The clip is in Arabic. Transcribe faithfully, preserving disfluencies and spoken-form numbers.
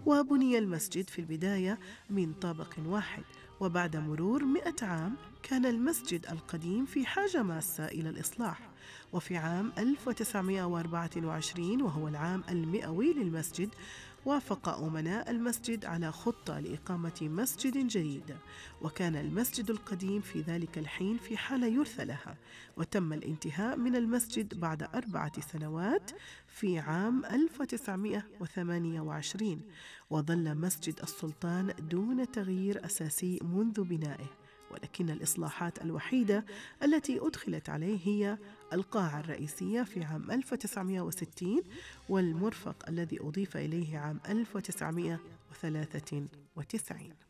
وبني المسجد في البداية من طابق واحد، وبعد مرور مئة عام كان المسجد القديم في حاجة ماسة إلى الإصلاح. وفي عام ألف وتسعمائة وأربعة وعشرين، وهو العام المئوي للمسجد، وافق أمناء المسجد على خطة لإقامة مسجد جديد، وكان المسجد القديم في ذلك الحين في حالة يرثى لها، وتم الانتهاء من المسجد بعد أربعة سنوات في عام ألف وتسعمائة وثمانية وعشرين، وظل مسجد السلطان دون تغيير أساسي منذ بنائه. ولكن الإصلاحات الوحيدة التي أدخلت عليه هي القاعة الرئيسية في عام ألف وتسعمائة وستين، والمرفق الذي أضيف إليه عام ألف وتسعمائة وثلاثة وتسعين.